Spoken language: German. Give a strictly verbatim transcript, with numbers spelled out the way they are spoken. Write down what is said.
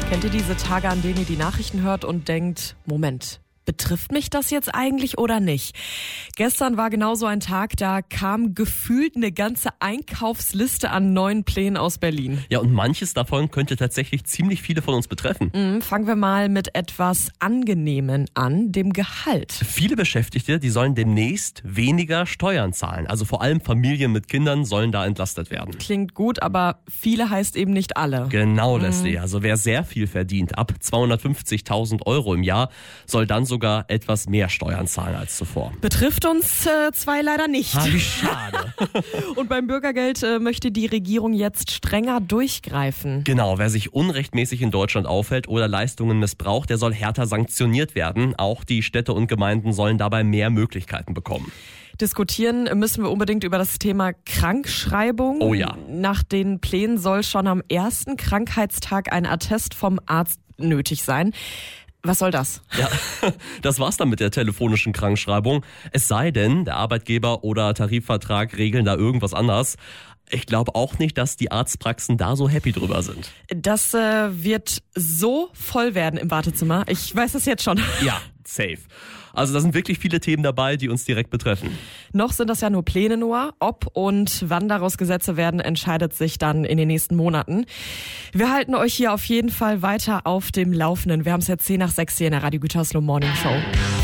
Kennt ihr diese Tage, an denen ihr die Nachrichten hört und denkt, Moment, betrifft mich das jetzt eigentlich oder nicht? Gestern war genau so ein Tag, da kam gefühlt eine ganze Einkaufsliste an neuen Plänen aus Berlin. Ja, und manches davon könnte tatsächlich ziemlich viele von uns betreffen. Mhm, fangen wir mal mit etwas Angenehmen an, dem Gehalt. Viele Beschäftigte, die sollen demnächst weniger Steuern zahlen. Also vor allem Familien mit Kindern sollen da entlastet werden. Klingt gut, aber viele heißt eben nicht alle. Genau, Leslie. Mhm. Also wer sehr viel verdient, ab zweihundertfünfzigtausend Euro im Jahr, soll dann sogar etwas mehr Steuern zahlen als zuvor. Betrifft uns äh, zwei leider nicht. Ah, wie schade. Und beim Bürgergeld äh, möchte die Regierung jetzt strenger durchgreifen. Genau, wer sich unrechtmäßig in Deutschland aufhält oder Leistungen missbraucht, der soll härter sanktioniert werden. Auch die Städte und Gemeinden sollen dabei mehr Möglichkeiten bekommen. Diskutieren müssen wir unbedingt über das Thema Krankschreibung. Oh ja. Nach den Plänen soll schon am ersten Krankheitstag ein Attest vom Arzt nötig sein. Was soll das? Ja, das war's dann mit der telefonischen Krankschreibung. Es sei denn, der Arbeitgeber oder Tarifvertrag regeln da irgendwas anders. Ich glaube auch nicht, dass die Arztpraxen da so happy drüber sind. Das äh, wird so voll werden im Wartezimmer. Ich weiß es jetzt schon. Ja, safe. Also da sind wirklich viele Themen dabei, die uns direkt betreffen. Noch sind das ja nur Pläne, Noah. Ob und wann daraus Gesetze werden, entscheidet sich dann in den nächsten Monaten. Wir halten euch hier auf jeden Fall weiter auf dem Laufenden. Wir haben es jetzt zehn nach sechs hier in der Radio Gütersloh Morning Show.